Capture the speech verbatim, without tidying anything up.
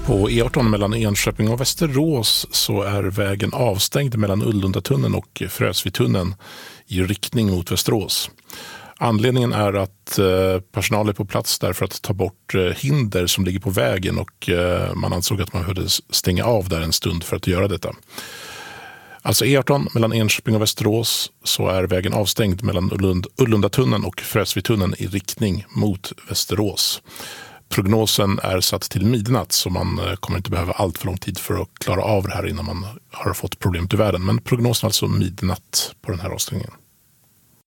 På E arton mellan Enköping och Västerås så är vägen avstängd mellan Ullundatunneln och Frösvitunneln i riktning mot Västerås. Anledningen är att personal är på plats där för att ta bort hinder som ligger på vägen och man ansåg att man behövde stänga av där en stund för att göra detta. Alltså E arton mellan Enköping och Västerås så är vägen avstängd mellan Ullund, Ullundatunneln och Frösvitunneln i riktning mot Västerås. Prognosen är satt till midnatt så man kommer inte behöva allt för lång tid för att klara av det här innan man har fått problemet ur världen. Men prognosen är alltså midnatt på den här avstängningen.